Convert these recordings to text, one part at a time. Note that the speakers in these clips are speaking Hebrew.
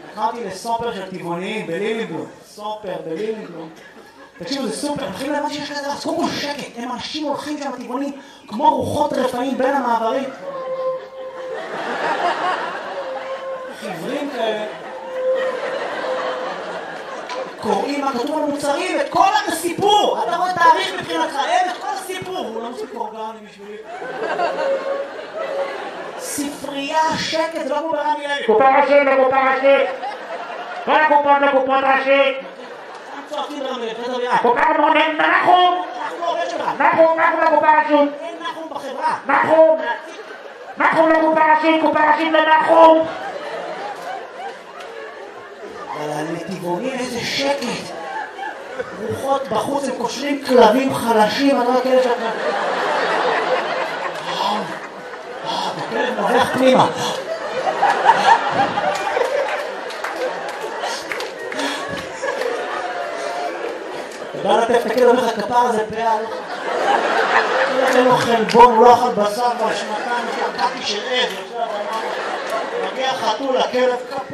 התחלתי לסופר של טבעוניים בלילינגלום. סופר בלילינגלום. תקשיבו, זה סופר, הם מתחילים להבן שיש כזה דבר, אז קודם כל שקט, הם אנשים הולכים שם טבעונים כמו רוחות רפאים בין המעברים. חיוורים כאלה. קוראים מה כתוב על מוצרים, את כל הסיפור! אתה רואה תאריך מבחינתך, את כל הסיפור! הוא לא מספיק אורגני בשבילי. ספרייה, שקט, זה לא כמו ברמי לוי. קופה ראשית לקופה ראשית! כל הקופות לקופות ראשית! צועקים ברמי לוי, פדר ביד. קופה מונן, נחום! אנחנו עובד שלך. נחום לקופה ראשית! אין נחום בחברה. נחום לקופה ראשית, קופה ראשית לנחום! אבל לטבעונים איזה שקט. רוחות בחוץ, הם קושרים כלבים חלשים, אתה לא כאלה שאתה... הכלב נובח פנימה. תדע לטף את הכלב, אומר לך כפר הזה פאה. אין לו חלבון, הוא לא אכל בשר כבר שנתיים, שקעתי של עז. מגיע חתול, הכלב כפר.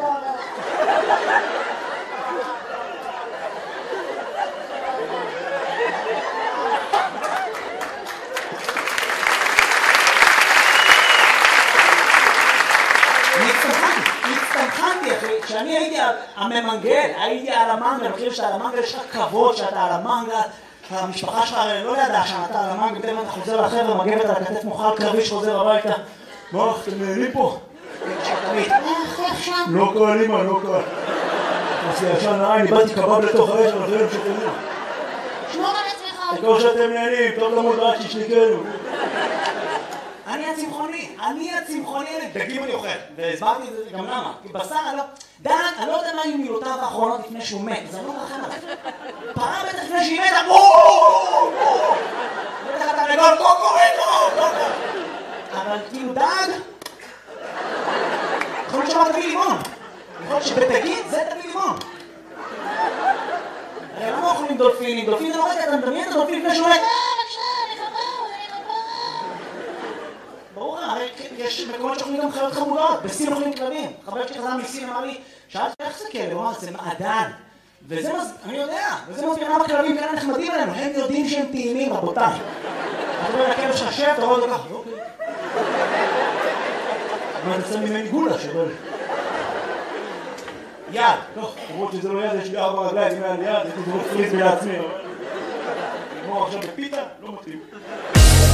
הצטמחנתי אחי, כשאני הייתי הממנגל, הייתי על המנגל, אני חושב שעל המנגל יש לך כבוד שאתה על המנגל, המשפחה שלך לא ידעה שאתה על המנגל, פתאום אתה חוזר לחבר'ה, מגבת על הכתף מוכר קרבי שחוזר הביתה. מה, אתם נהנים פה? לא קל אימא, לא קל. עושה ישן נעי, אני באתי קבב לתוך האש, אבל זה לא שתהנים. שמור על עצמך. תקור שאתם נהנים, טוב למוד רק שישניקנו. אני הצמחוני, דגים אני אוכל, והסברתי את זה גם למה, כי בשר אני לא יודע מה היו מילותיו האחרונות לפני שהוא מת, זה לא רחם עליו. פרה בטח לפני שהיא מתה, בטח אתה לגול, קוקוריקו! אבל כאילו דג, יכול להיות שאומר תביא לימון, יכול להיות שבדגים זה תביא לימון. הרי למה אוכלים דולפינים? דולפין זה לא רגע, אתה מדמיין את הדולפין לפני שהוא מת. ברור, הרי יש מקומות שאוכלים גם חיות חמודות, בסין אוכלים כלבים. חבר שלי חזר מסין אמר לי, שאלתי איך זה כלב? הוא אמר, זה מעדן. וזה אני יודע, וזה מסביר למה כלבים כאלה נחמדים עלינו, הם יודעים שהם טעימים, רבותיי. אתה רואה לכלב ששב, אתה רואה אותו ככה, אוקיי. אבל זה ממני גולה שבל. יד, לא, למרות שזה לא יד, יש לי 4 רגליים, אם היה לי יד, הייתי זרוק פריז לעצמי. נגמור עכשיו בפיתה, לא מתאים.